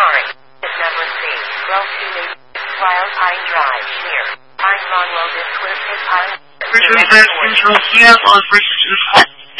sorry. Tip number 3. Grove 286 Wild Pine Drive, near Pine Monroe. This clip is Pine. Richard Central CF on Richard